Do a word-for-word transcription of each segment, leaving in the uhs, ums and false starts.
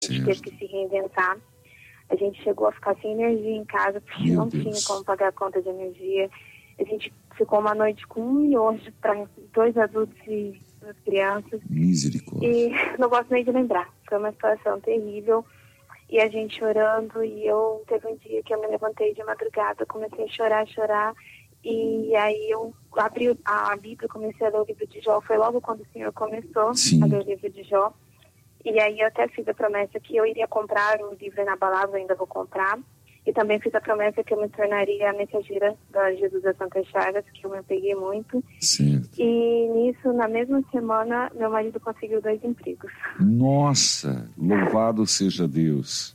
A gente teve que se reinventar. A gente chegou a ficar sem energia em casa, porque Meu não Deus. tinha como pagar a conta de energia. A gente ficou uma noite com um miojo para dois adultos e duas crianças. Misericórdia. E não gosto nem de lembrar. Foi uma situação terrível. E a gente chorando. E eu teve um dia que eu me levantei de madrugada, comecei a chorar, chorar. E aí eu abri a Bíblia, comecei a ler o livro de Jó. Foi logo quando o Senhor começou Sim. a ler o livro de Jó. E aí eu até fiz a promessa que eu iria comprar o livro Inabalável, ainda vou comprar. E também fiz a promessa que eu me tornaria a mensageira da Jesus das Santas Chagas, que eu me peguei muito. Certo. E nisso, na mesma semana, meu marido conseguiu dois empregos. Nossa, louvado seja Deus.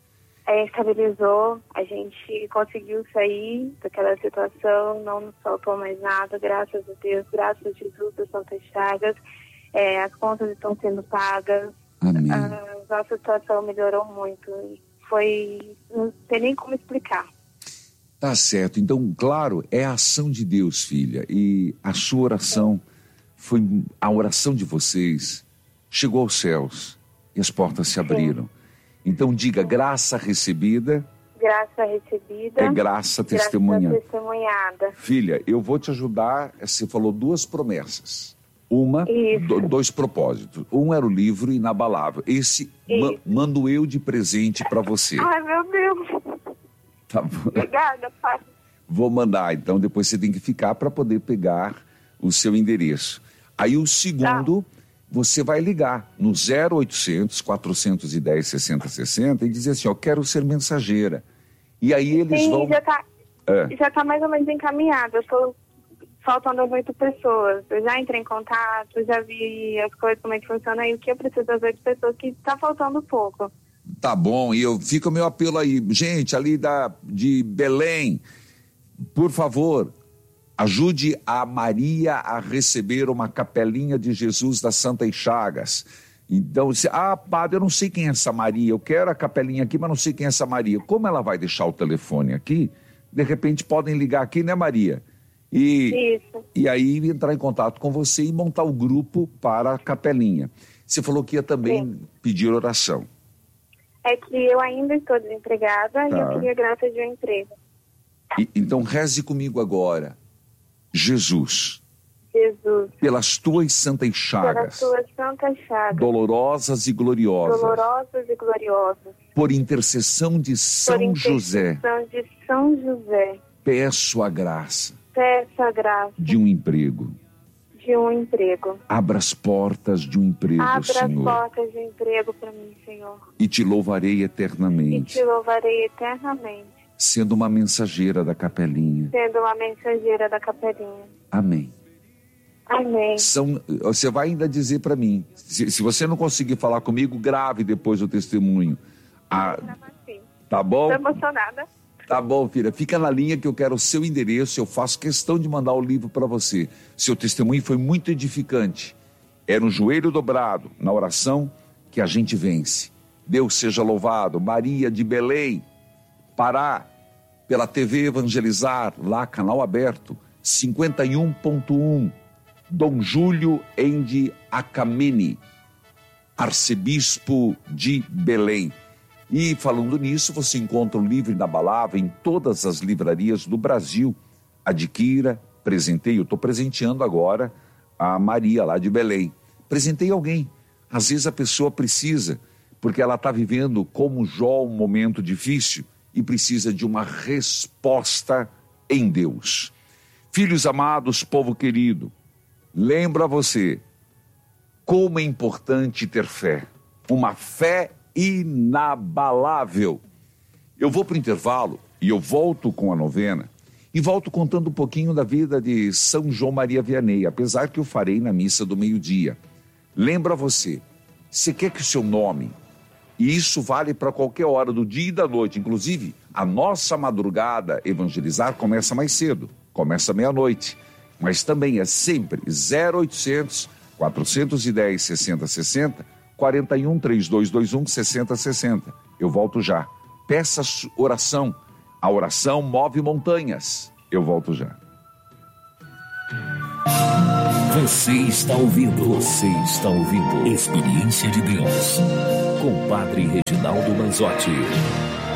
Aí estabilizou, a gente conseguiu sair daquela situação, não nos faltou mais nada, graças a Deus, graças a Jesus das Santas Chagas. É, as contas estão sendo pagas. Amém. A nossa situação melhorou muito. Foi, não sei nem como explicar. Tá certo. Então, claro, é a ação de Deus, filha. E a sua oração foi, a oração de vocês chegou aos céus e as portas se abriram. Então, diga, graça recebida. Graça recebida. É graça testemunhada. Graça testemunhada. Filha, eu vou te ajudar. Você falou duas promessas. Uma, do, dois propósitos. Um era o livro Inabalável. Esse ma, mando eu de presente para você. Ai, meu Deus. Tá bom. Obrigada, pai. Vou mandar, então depois você tem que ficar para poder pegar o seu endereço. Aí o segundo, tá. Você vai ligar no zero oitocentos, quatrocentos e dez, sessenta sessenta e dizer assim, eu quero ser mensageira. E aí eles Sim, vão... já tá, é. já tá mais ou menos encaminhado. Eu estou faltando oito pessoas. Eu já entrei em contato, já vi as coisas, como é que funciona, e o que eu preciso das oito pessoas, que está faltando pouco. Tá bom, e eu fica o meu apelo aí. Gente, ali da, de Belém, por favor, ajude a Maria a receber uma capelinha de Jesus das Santas Chagas. Então, se, ah, padre, eu não sei quem é essa Maria, eu quero a capelinha aqui, mas não sei quem é essa Maria. Como ela vai deixar o telefone aqui, de repente podem ligar aqui, né, Maria? E, Isso. e aí entrar em contato com você e montar o grupo para a capelinha. Você falou que ia também Sim. pedir oração. É que eu ainda estou desempregada tá. e eu queria graça de um emprego. E, então reze comigo agora. Jesus. Jesus. Pelas tuas santas chagas. Pelas tuas santas chagas. Dolorosas e gloriosas. Dolorosas e gloriosas. Por intercessão de São Por intercessão José. de São José. Peço a graça. Peço a graça. De um emprego. De um emprego. Abra as portas de um emprego, Abra Senhor. Abra as portas de um emprego para mim, Senhor. E te louvarei eternamente. E te louvarei eternamente. Sendo uma mensageira da capelinha. Sendo uma mensageira da capelinha. Amém. Amém. São, você vai ainda dizer para mim, se, se você não conseguir falar comigo, grave depois o testemunho. Ah, tá bom? Estou emocionada. Tá bom, filha. Fica na linha que eu quero o seu endereço. Eu faço questão de mandar o livro para você. Seu testemunho foi muito edificante. É no joelho dobrado, na oração, que a gente vence. Deus seja louvado. Maria de Belém, Pará, pela T V Evangelizar, lá, canal aberto, cinquenta e um ponto um. Dom Júlio Endi Akameni, arcebispo de Belém. E falando nisso, você encontra o livro Inabalável em todas as livrarias do Brasil. Adquira, presenteie. Eu estou presenteando agora a Maria lá de Belém. Presentei alguém. Às vezes a pessoa precisa, porque ela está vivendo como Jó um momento difícil e precisa de uma resposta em Deus. Filhos amados, povo querido, lembro a você como é importante ter fé. Uma fé inabalável. Eu vou para o intervalo e eu volto com a novena e volto contando um pouquinho da vida de São João Maria Vianney, apesar que eu farei na missa do meio-dia. Lembra você, você quer que o seu nome, e isso vale para qualquer hora do dia e da noite, inclusive a nossa madrugada evangelizar começa mais cedo, começa meia-noite, mas também é sempre zero oitocentos, quatrocentos e dez, sessenta sessenta, quarenta e um, trinta e dois vinte e um, sessenta sessenta. Eu volto já. Peça oração. A oração move montanhas. Eu volto já. Você está ouvindo, você está ouvindo Experiência de Deus com Padre Reginaldo Manzotti.